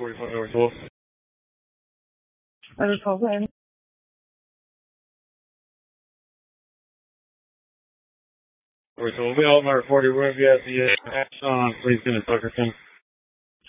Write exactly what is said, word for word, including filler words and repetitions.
forty-five over twelve. Over twelve, then. Over twelve, we'll be out by forty, wherever you have the, uh, on, please get a Tuckerton.